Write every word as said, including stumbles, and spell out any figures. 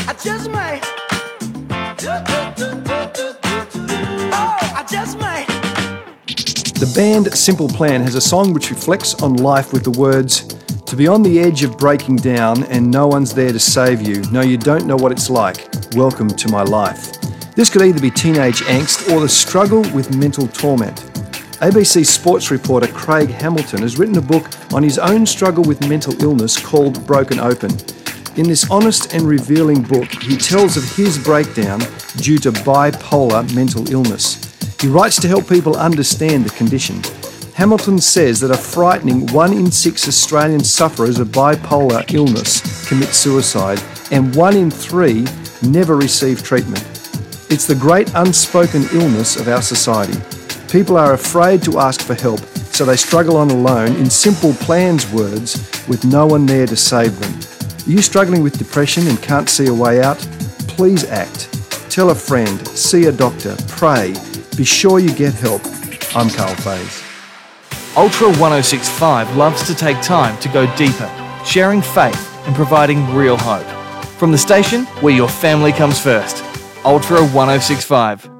I just might. Oh, I just might. The band Simple Plan has a song which reflects on life with the words, "To be on the edge of breaking down and no one's there to save you. No, you don't know what it's like. Welcome to my life." This could either be teenage angst or the struggle with mental torment. A B C sports reporter Craig Hamilton has written a book on his own struggle with mental illness called Broken Open. In this honest and revealing book, he tells of his breakdown due to bipolar mental illness. He writes to help people understand the condition. Hamilton says that a frightening one in six Australian sufferers of bipolar illness commit suicide, and one in three never receive treatment. It's the great unspoken illness of our society. People are afraid to ask for help, so they struggle on alone, in Simple Plan's words, with no one there to save them. Are you struggling with depression and can't see a way out? Please act. Tell a friend, see a doctor, pray. Be sure you get help. I'm Carl Faze. Ultra one oh six point five loves to take time to go deeper, sharing faith and providing real hope. From the station where your family comes first, Ultra one oh six point five.